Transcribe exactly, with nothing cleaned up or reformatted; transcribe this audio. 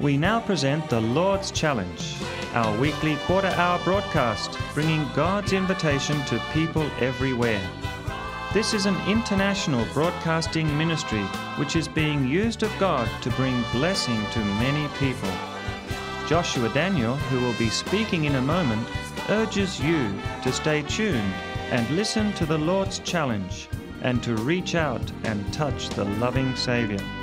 We now present the Lord's Challenge, our weekly quarter-hour broadcast bringing God's invitation to people everywhere. This is an international broadcasting ministry which is being used of God to bring blessing to many people. Joshua Daniel, who will be speaking in a moment, urges you to stay tuned and listen to the Lord's Challenge and to reach out and touch the loving Savior.